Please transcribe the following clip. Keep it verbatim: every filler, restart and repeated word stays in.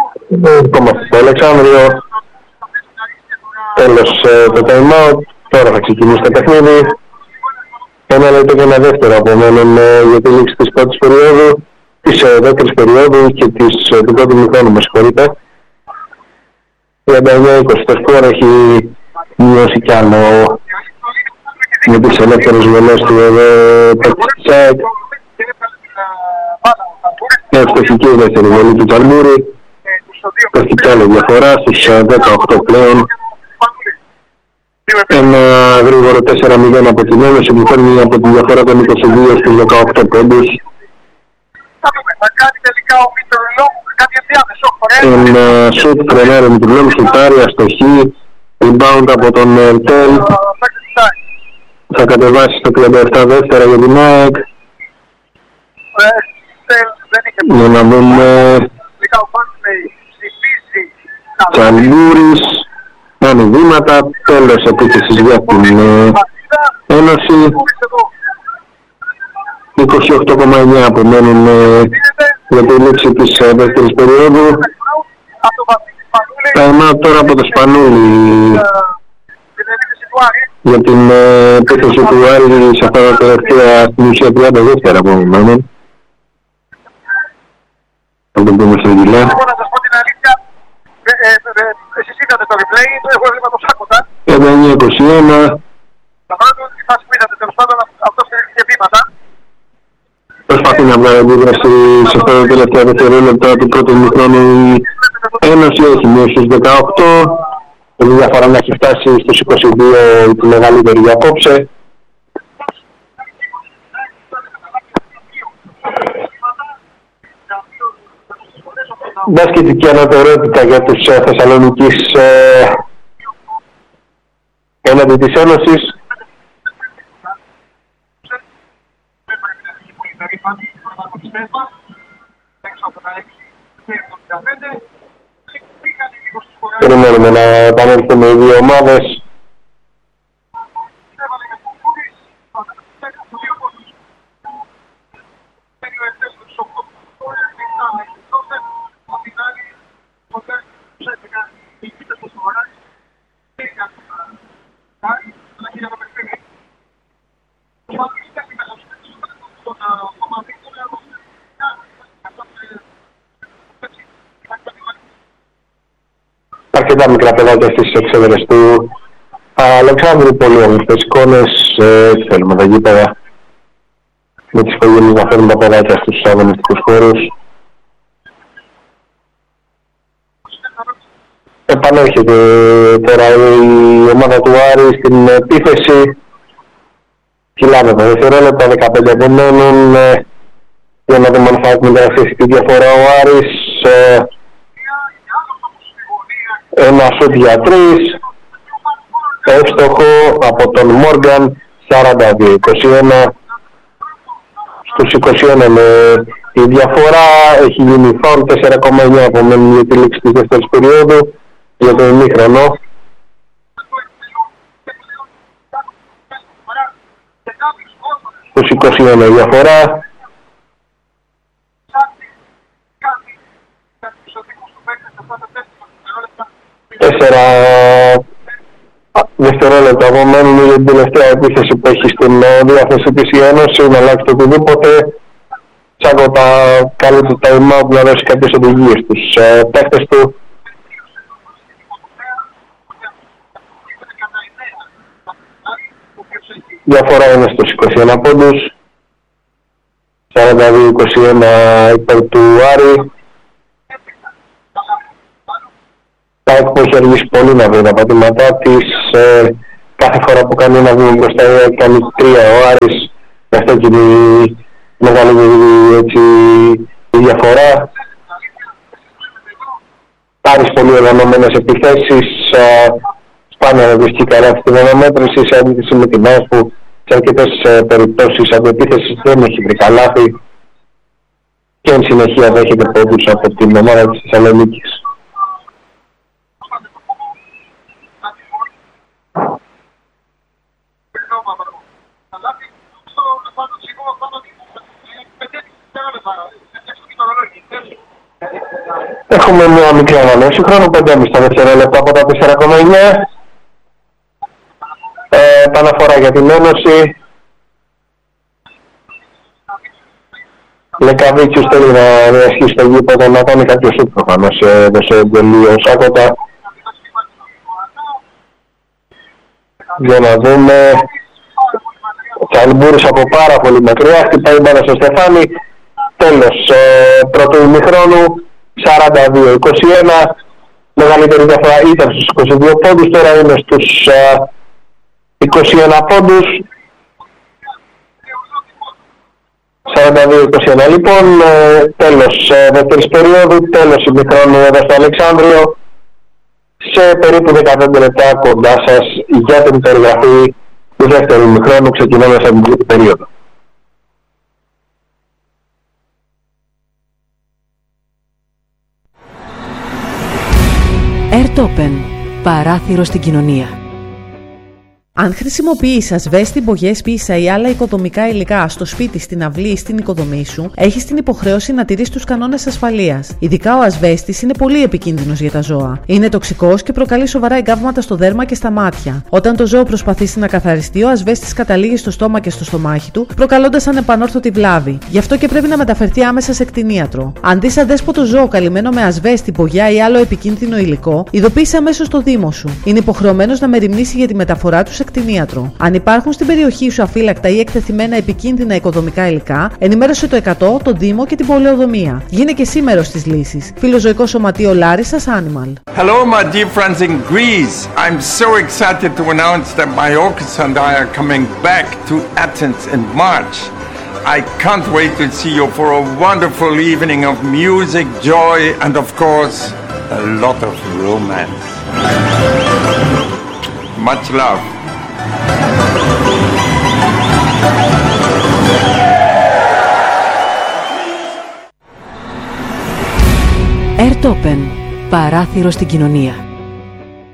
Ακόμα στο Αλεξάνδριο. Τέλος το time out. Τώρα θα ξεκινήσει το παιχνίδι. Ένα λεπτό και ένα δεύτερο απομένουν για τη λήξη της πρώτης περίοδου, της δεύτερης περίοδου και της, του πρώτου μηχρόνου, με συγχωρείτε. τριάντα εννιά είκοσι το σκορ έχει μειώσει κι άλλο με τις ελεύθερες βολές του Πετσάκ. Ευτυχική η δεύτερη βολή του Τζαλμούρη. Έχει κι άλλο διαφορά στους δεκαοκτώ πλέον. Ένα γρήγορο τέσσερα μηδέν από την ένωση που φέρνει από τη διαφορά των είκοσι δύο στους δεκαοκτώ πόντους. Ένα σουτ τρενάρει με την Λόμη σουτάρει, αστοχή, rebound από τον Ερτέλ. Θα κατεβάσει στο τριάντα επτά δεύτερα για την ΑΕΚ. Για να δούμε Τσαλμούρης. Κάνει βήματα, τέλος επίθεσης για την Ένωση. είκοσι οκτώ κόμμα εννιά απομένουν για τη λήξη της δεύτερης περίοδου. Time out τώρα από το Σπανούλη για την επίθεση του Άρη σε αυτά τα τελευταία στην ουσία τριάντα δεύτερα απομένουν. Θα τον πούμε στο γυλά. Εσείς είδατε το replay, το έχω έβλημα το Σάκοτα. τριάντα εννιά είκοσι ένα. Θα βρω τη φάση που είδατε, τέλος πάντων αυτός είχε βήματα. Προσπαθεί να βγάλει αντίδραση σε αυτά τα τελευταία δευτερόλεπτα του πρώτου μηχρόνου. Η Ένωση έχει μειώσει στους δεκαοκτώ. Η διαφορά να έχει φτάσει στους είκοσι δύο, τη μεγαλύτερη για απόψε. Μπάσκετική ανατερότητα για τους ε, Θεσσαλονικείς ε, έναντι της Ένωσης. Περιμένουμε να επανέλθουμε οι δύο ομάδες. Αρκετά μικρά παιδάκια στις εξέδρες του Αλεξάνδρου, πολύ όμορφες εικόνες, ε, θέλουμε τα γήπεδα με τις οικογένειες να φέρουν τα παιδάκια στους αγωνιστικούς χώρους. Επανέρχεται τώρα η ομάδα του Άρη στην επίθεση. Κυλάμε τα δευτερόλεπτα, δεκαπέντε απομένουν, ε, για να δούμε αν θα εκμεταλλευτεί τη διαφορά ο Άρης. Ε, ένα σουτ για τρεις, εύστοχο από τον Μόργαν, σαράντα δύο είκοσι ένα. Στους είκοσι ένα με η διαφορά, έχει γίνει φάουλ, τέσσερα κόμμα εννιά απομένουν για τη λήξη της δεύτερης περίοδου για το ημίχρονο. Στους είκοσι ένα η διαφορά. Τέσσερα δευτερόλεπτα απομένουν για την τελευταία επίθεση που έχει στην διάθεση της η Ένωση, να αλλάξει το οτιδήποτε. Τσάκοτα κάνει το time out να δώσει κάποιες οδηγίες στους ε, παίκτες του. Διαφορά είναι στους είκοσι ένα πόντους. σαράντα δύο είκοσι ένα υπέρ του Άρη. Πάω που έχει αργήσει πολύ να βρει τα πατήματά της. Ε, κάθε φορά που κάνει ένα βήμα μπροστά κάνει τρία ο Άρης. Γι' αυτό και η μεγαλύτερη έτσι, η διαφορά. Άρης πολύ οργανωμένες επιθέσεις. Ε, σπάνια να βρίσκει καλά στην αναμέτρηση σε αντίθεση με την ΑΕΣ που σε αρκετές ε, περιπτώσεις αντεπίθεσης δεν έχει βρει καλάθι και εν συνεχεία δέχεται πόντους από την ομάδα της Θεσσαλονίκης. Έχουμε μια μικρή ανανέωση χρόνου, πέντε κόμμα πέντε δευτερόλεπτα από τα τέσσερα κόμμα εννιά. Ε, επαναφορά για την Ένωση. Λεκαβίτσιος θέλει να ασχίσει το γήπεδο, να κάνει κάποιο σουτ προφανώς. Έδωσε εντολή ο Σάκοτα. Για να δούμε. Ο Τσαλμπούρης από πάρα πολύ μακριά, χτυπάει μπάλα στο Στεφάνι. Τέλος ε, πρώτου ημιχρόνου, σαράντα δύο είκοσι ένα. Μεγαλύτερη διαφορά ήταν στους είκοσι δύο πόντους, τώρα είναι στους ε, είκοσι ένα πόντους. σαράντα δύο είκοσι ένα λοιπόν, ε, τέλος ε, δεύτερης περίοδου, τέλος ημιχρόνου εδώ στο Αλεξάνδριο. Σε περίπου δεκαπέντε λεπτά κοντά σας για την περιγραφή του δεύτερου ημιχρόνου, ξεκινώντας από την τρίτη περίοδο. Airtopen. Παράθυρο στην κοινωνία. Αν χρησιμοποιείς ασβέστη, μπογιές, πίσα ή άλλα οικοδομικά υλικά στο σπίτι, στην αυλή ή στην οικοδομή σου, έχεις την υποχρέωση να τηρείς τους κανόνες ασφαλείας. Ειδικά ο ασβέστης είναι πολύ επικίνδυνος για τα ζώα. Είναι τοξικός και προκαλεί σοβαρά εγκάβματα στο δέρμα και στα μάτια. Όταν το ζώο προσπαθήσει να καθαριστεί, ο ασβέστης καταλήγει στο στόμα και στο στομάχι του, προκαλώντας ανεπανόρθωτη βλάβη. Γι' αυτό και πρέπει να μεταφερθεί άμεσα σε κτηνίατρο. Αν δεις αδέσποτο ζώο καλυμμένο με ασβέστη, μπογιά ή άλλο επικίνδυνο υλικό, ειδοποίησε αμέσως το δήμο σου. Είναι υποχρεωμένος να μεριμνήσει για τη μεταφορά του σε κτηνίατρο. Αν υπάρχουν στην περιοχή σου αφύλακτα ή εκτεθειμένα επικίνδυνα οικοδομικά υλικά, ενημέρωσε το εκατό, τον Δήμο και την πολεοδομία. Γίνε και εσύ μέρος της λύσης. Φιλοζωικό Σωματείο Λάρισσας Animal. Hello, my dear friends in Greece. I'm so excited to announce that my orchestra and I are coming back to Athens in March. I can't wait to see you for a wonderful evening of music, joy, and of course, a lot of romance. Much love. Airtopen. Παράθυρο στην κοινωνία.